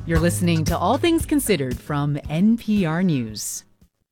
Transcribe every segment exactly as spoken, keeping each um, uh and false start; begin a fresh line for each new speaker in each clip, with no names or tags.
You're listening to All Things Considered from N P R News.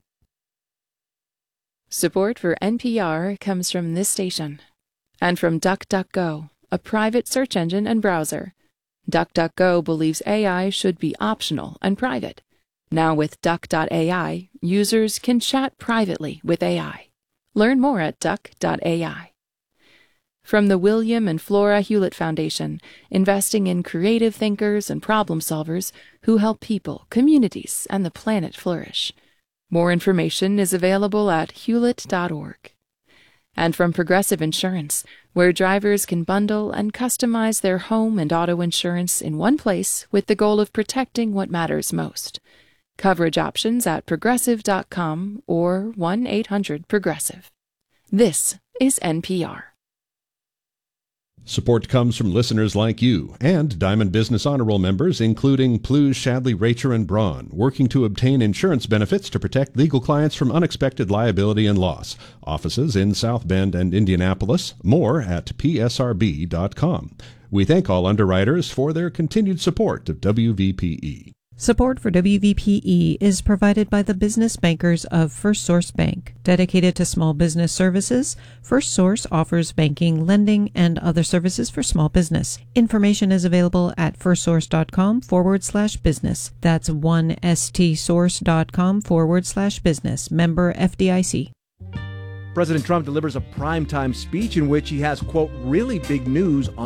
Support for N P R comes from this station and from DuckDuckGo, a private search engine and browser. DuckDuckGo believes A I should be optional and private. Now with Duck dot A I, users can chat privately with A I. Learn more at Duck dot A I. From the William and Flora Hewlett Foundation, investing in creative thinkers and problem solvers who help people, communities, and the planet flourish. More information is available at hewlett dot org. And from Progressive Insurance, where drivers can bundle and customize their home and auto insurance in one place with the goal of protecting what matters most. Coverage options at progressive dot com or one eight hundred progressive. This is N P R.
Support comes from listeners like you and Diamond Business Honor Roll members, including Plews, Shadley, Racher, and Braun, working to obtain insurance benefits to protect legal clients from unexpected liability and loss. Offices in South Bend and Indianapolis. More at P S R B dot com. We thank all underwriters for their continued support of W V P E.
Support for W V P E is provided by the business bankers of First Source Bank. Dedicated to small business services, First Source offers banking, lending, and other services for small business. Information is available at firstsource.com forward slash business. That's one stsource.com forward slash business. Member F D I C.
President Trump delivers a primetime speech in which he has, quote, really big news on